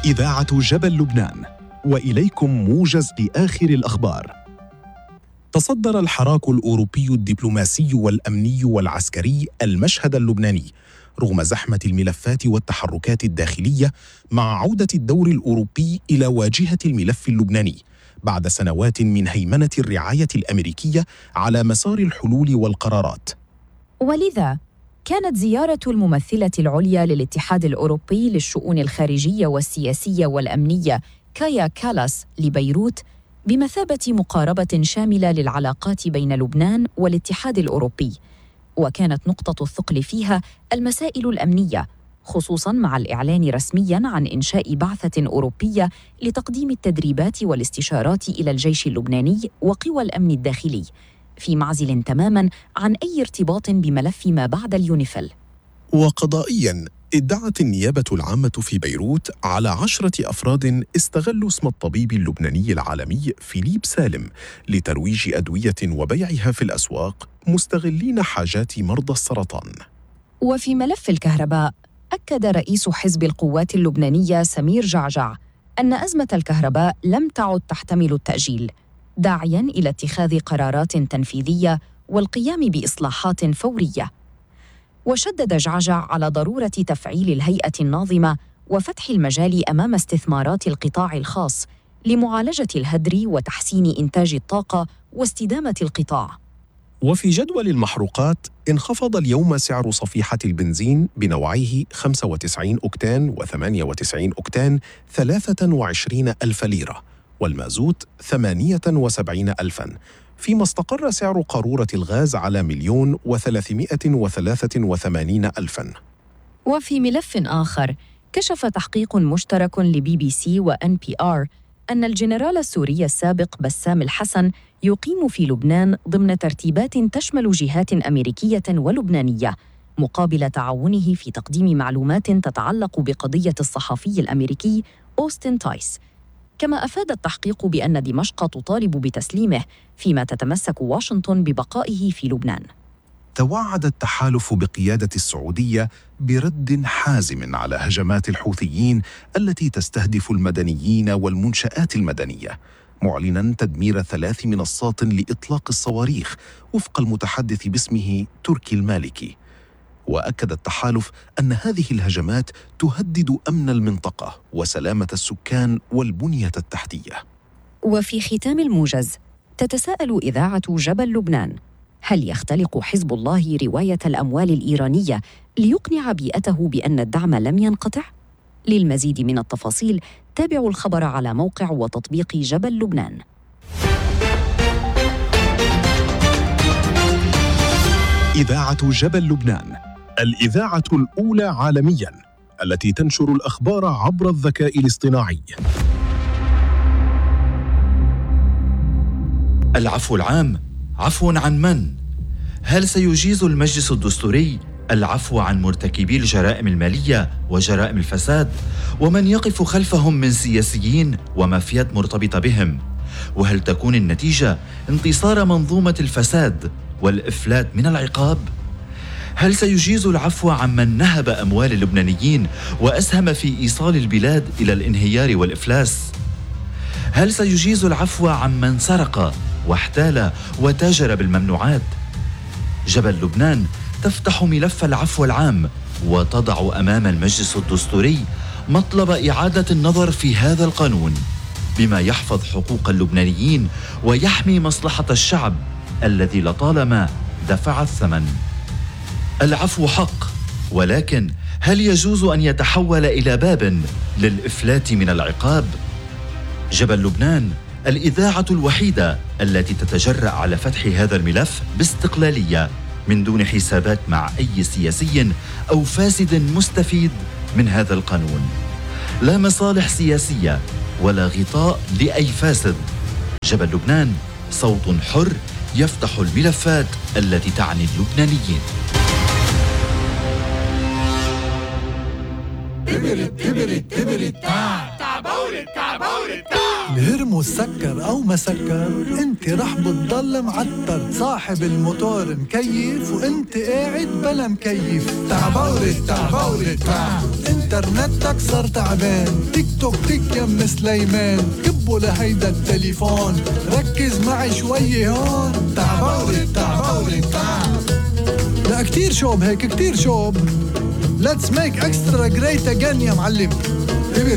إذاعة جبل لبنان، وإليكم موجز لآخر الأخبار. تصدر الحراك الأوروبي الدبلوماسي والأمني والعسكري المشهد اللبناني رغم زحمة الملفات والتحركات الداخلية، مع عودة الدور الأوروبي إلى واجهة الملف اللبناني بعد سنوات من هيمنة الرعاية الأمريكية على مسار الحلول والقرارات. ولذا كانت زيارة الممثلة العليا للاتحاد الأوروبي للشؤون الخارجية والسياسية والأمنية كايا كالاس لبيروت بمثابة مقاربة شاملة للعلاقات بين لبنان والاتحاد الأوروبي، وكانت نقطة الثقل فيها المسائل الأمنية، خصوصاً مع الإعلان رسمياً عن إنشاء بعثة أوروبية لتقديم التدريبات والاستشارات إلى الجيش اللبناني وقوى الأمن الداخلي، في معزل تماماً عن أي ارتباط بملف ما بعد اليونيفيل. وقضائياً، ادعت النيابة العامة في بيروت على 10 أفراد استغلوا اسم الطبيب اللبناني العالمي فيليب سالم لترويج أدوية وبيعها في الأسواق، مستغلين حاجات مرضى السرطان. وفي ملف الكهرباء، أكد رئيس حزب القوات اللبنانية سمير جعجع أن أزمة الكهرباء لم تعد تحتمل التأجيل، داعياً إلى اتخاذ قرارات تنفيذية والقيام بإصلاحات فورية. وشدد جعجع على ضرورة تفعيل الهيئة الناظمة وفتح المجال أمام استثمارات القطاع الخاص لمعالجة الهدر وتحسين إنتاج الطاقة واستدامة القطاع. وفي جدول المحروقات، انخفض اليوم سعر صفيحة البنزين بنوعيه 95 أوكتان و98 أوكتان 23 ألف ليرة، والمازوت 78 ألفاً، فيما استقر سعر قارورة الغاز على 1,383 ألفاً. وفي ملف آخر، كشف تحقيق مشترك لBBC وNPR أن الجنرال السوري السابق بسام الحسن يقيم في لبنان ضمن ترتيبات تشمل جهات أمريكية ولبنانية، مقابل تعاونه في تقديم معلومات تتعلق بقضية الصحفي الأمريكي أوستن تايس. كما أفاد التحقيق بأن دمشق تطالب بتسليمه، فيما تتمسك واشنطن ببقائه في لبنان. توعد التحالف بقيادة السعودية برد حازم على هجمات الحوثيين التي تستهدف المدنيين والمنشآت المدنية، معلناً تدمير 3 منصات لإطلاق الصواريخ وفق المتحدث باسمه تركي المالكي. وأكد التحالف أن هذه الهجمات تهدد أمن المنطقة وسلامة السكان والبنية التحتية. وفي ختام الموجز، تتساءل إذاعة جبل لبنان: هل يختلق حزب الله رواية الأموال الإيرانية ليقنع بيئته بأن الدعم لم ينقطع؟ للمزيد من التفاصيل تابعوا الخبر على موقع وتطبيق جبل لبنان. إذاعة جبل لبنان، الإذاعة الأولى عالمياً التي تنشر الأخبار عبر الذكاء الاصطناعي. العفو العام عفو عن من؟ هل سيجيز المجلس الدستوري العفو عن مرتكبي الجرائم المالية وجرائم الفساد ومن يقف خلفهم من سياسيين ومافيات مرتبطة بهم؟ وهل تكون النتيجة انتصار منظومة الفساد والإفلات من العقاب؟ هل سيجيز العفو عمن نهب أموال اللبنانيين وأسهم في إيصال البلاد إلى الانهيار والإفلاس؟ هل سيجيز العفو عمن سرق واحتال وتاجر بالممنوعات؟ جبل لبنان تفتح ملف العفو العام وتضع أمام المجلس الدستوري مطلب إعادة النظر في هذا القانون بما يحفظ حقوق اللبنانيين ويحمي مصلحة الشعب الذي لطالما دفع الثمن. العفو حق، ولكن هل يجوز أن يتحول إلى باب للإفلات من العقاب؟ جبل لبنان الإذاعة الوحيدة التي تتجرأ على فتح هذا الملف باستقلالية من دون حسابات مع أي سياسي أو فاسد مستفيد من هذا القانون. لا مصالح سياسية ولا غطاء لأي فاسد. جبل لبنان صوت حر يفتح الملفات التي تعني اللبنانيين. تبرد الهرمو سكر أو ما سكر، انت رح بتضل معتر. صاحب الموتور مكيف وانت قاعد بلا مكيف. تعبورت انترنتك صار تعبان. تيك توك تيك يم سليمان، كبوا لهيدا التليفون. ركز معي شوي هون. تعبورت لا كتير شوب هيك كتير شوب. Let's make extra great again يا معلم.